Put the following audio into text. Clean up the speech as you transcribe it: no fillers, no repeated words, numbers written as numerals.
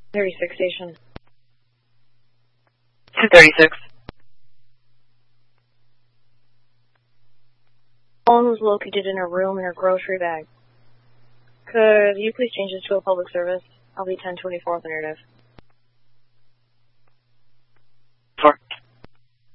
36 station. 236. Phone was located in her room in her grocery bag. Could you please change this to a public service? I'll be 1024 on your diff.